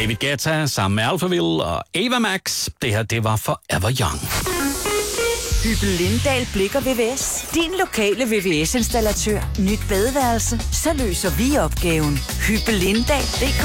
David Guetta sammen med Alphaville og Ava Max. Det her, det var Forever Young. Hyppel Lindahl Blik & VVS. Din lokale VVS-installatør. Nyt badeværelse. Så løser vi opgaven. Hyppellindahl.dk.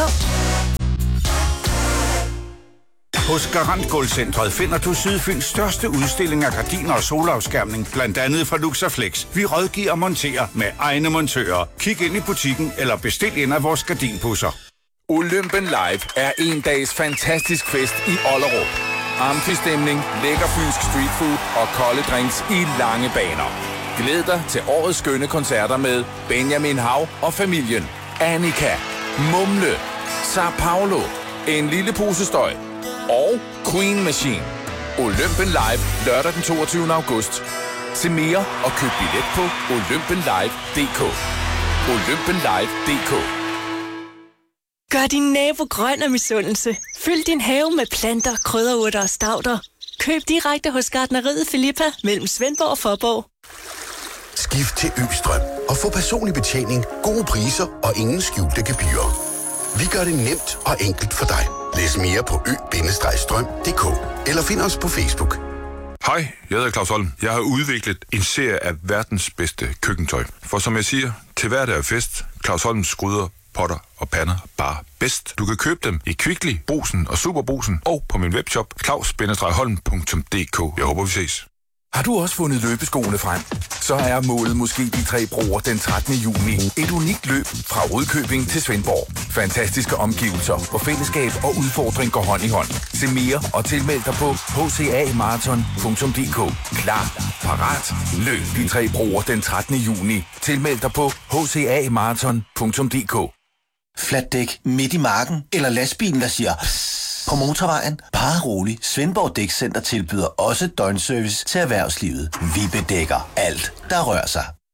Hos Garant Gulvcentret finder du Sydfyns største udstilling af gardiner og solafskærmning, blandt andet fra Luxaflex. Vi rådgiver og monterer med egne montører. Kig ind i butikken eller bestil en af vores gardinpusser. Olympen Live er en dags fantastisk fest i Ollerup. Amfistemning, lækker fynsk streetfood og kolde drinks i lange baner. Glæd dig til årets skønne koncerter med Benjamin Hav og familien, Annika, Mumle, Sao Paulo, En lille pose støj og Queen Machine. Olympen Live lørdag den 22. august. Se mere og køb billet på olympenlive.dk. olympenlive.dk. Gør din nabo grøn af misundelse. Fyld din have med planter, krydderurter og stauder. Køb direkte hos Gartneriet Filippa mellem Svendborg og Fåborg. Skift til Østrøm og få personlig betjening, gode priser og ingen skjulte gebyrer. Vi gør det nemt og enkelt for dig. Læs mere på ø-strøm.dk eller find os på Facebook. Hej, jeg hedder Claus Holm. Jeg har udviklet en serie af verdens bedste køkkentøj. For som jeg siger, til hverdag er fest. Claus Holms gryder, potter og pander bare bedst. Du kan købe dem i Kvickly, Brugsen og Superbrugsen og på min webshop claus-holm.dk. Jeg håber, vi ses. Har du også fundet løbeskoene frem? Så er målet måske de 3 broer den 13. juni. Et unikt løb fra Rudkøbing til Svendborg. Fantastiske omgivelser, hvor fællesskab og udfordring går hånd i hånd. Se mere og tilmeld dig på hcamarathon.dk. Klar, parat, løb de 3 broer den 13. juni. Tilmeld dig på hcamarathon.dk. Flatdæk midt i marken eller lastbilen, der siger på motorvejen. Bare rolig. Svendborg Dækcenter tilbyder også døgnservice til erhvervslivet. Vi bedækker alt, der rører sig.